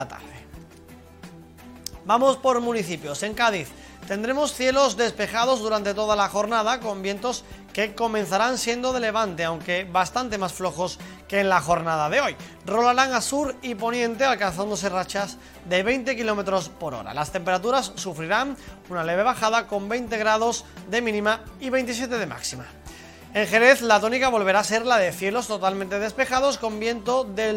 tarde. Vamos por municipios. En Cádiz tendremos cielos despejados durante toda la jornada, con vientos que comenzarán siendo de levante, aunque bastante más flojos que en la jornada de hoy. Rolarán a sur y poniente, alcanzándose rachas de 20 km por hora. Las temperaturas sufrirán una leve bajada, con 20 grados de mínima y 27 de máxima. En Jerez la tónica volverá a ser la de cielos totalmente despejados, con viento del